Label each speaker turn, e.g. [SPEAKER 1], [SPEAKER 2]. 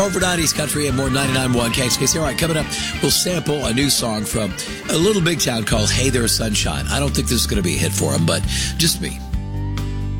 [SPEAKER 1] over 90s country and more 99.1 KXKC. All right, coming up, we'll sample a new song from a little big town called Hey There Sunshine. I don't think this is going to be a hit for them, but just me.